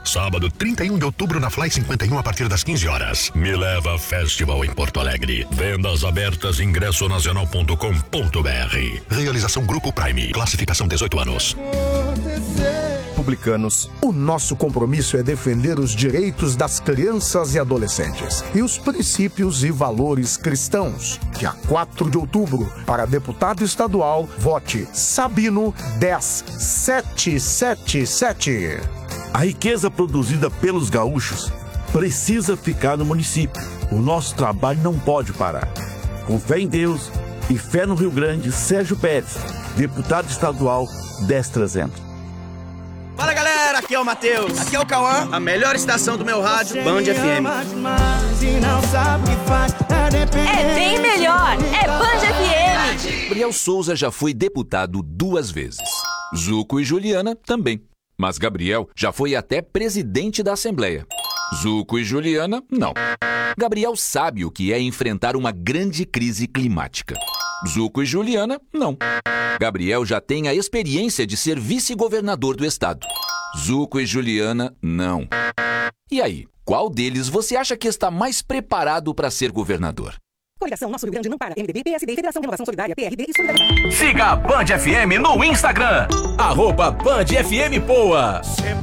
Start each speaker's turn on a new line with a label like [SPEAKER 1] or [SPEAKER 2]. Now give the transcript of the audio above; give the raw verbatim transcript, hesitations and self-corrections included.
[SPEAKER 1] Sábado, trinta e um de outubro, na Fly cinquenta e um, a partir das quinze horas. Me Leva Festival em Porto Alegre. Vendas abertas, ingresso nacional ponto com ponto br. Realização Grupo Prime. Classificação dezoito anos.
[SPEAKER 2] Republicanos, o nosso compromisso é defender os direitos das crianças e adolescentes e os princípios e valores cristãos. Dia quatro de outubro, para deputado estadual, vote Sabino dez sete sete sete.
[SPEAKER 3] A riqueza produzida pelos gaúchos precisa ficar no município. O nosso trabalho não pode parar. Com fé em Deus e fé no Rio Grande, Sérgio Pérez, deputado estadual dez trezentos.
[SPEAKER 4] Fala galera, aqui é o Matheus. Aqui é o Cauã, a melhor estação do meu rádio, Band F M.
[SPEAKER 5] É bem melhor, é Band F M.
[SPEAKER 6] Gabriel Souza já foi deputado duas vezes. Zuco e Juliana também. Mas Gabriel já foi até presidente da Assembleia. Zuco e Juliana, não. Gabriel sabe o que é enfrentar uma grande crise climática. Zuco e Juliana, não. Gabriel já tem a experiência de ser vice-governador do estado. Zuco e Juliana, não. E aí, qual deles você acha que está mais preparado para ser governador?
[SPEAKER 7] Coligação Nosso Rio Grande não para. M D B, P S D, Federação Renovação Solidária, P R D e Solidariedade.
[SPEAKER 8] Siga a Band F M no Instagram. Arroba Band F M Poa.